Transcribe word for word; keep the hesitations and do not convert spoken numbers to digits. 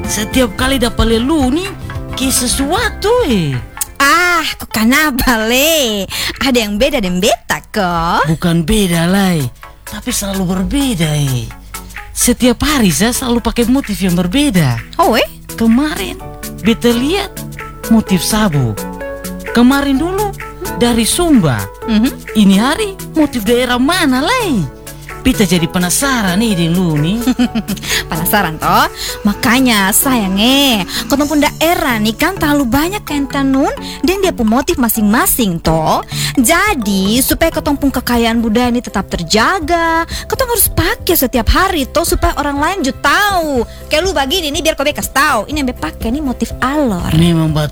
Setiap kali dapat lelu nih kayak sesuatu eh. Ah, kok kenapa le? Ada yang beda dan beta kok. Bukan beda lah, tapi selalu berbeda eh. Setiap hari saya selalu pakai motif yang berbeda. Oh eh? Kemarin beta lihat motif sabu. Kemarin dulu dari Sumba. Mhm. Ini hari motif daerah mana lah? Beta jadi penasaran nih dengan lu nih. Penasaran toh? Makanya sayang eh, kotong pun daerah nih kan terlalu banyak kain tenun dan dia pun motif masing-masing toh. Jadi supaya kotong pun kekayaan budaya ini tetap terjaga, kotong harus pakai setiap hari toh supaya orang lain juga tahu. Kayak lu begini nih biar kau bekas tahu. Ini yang be pakai nih motif alor. Memang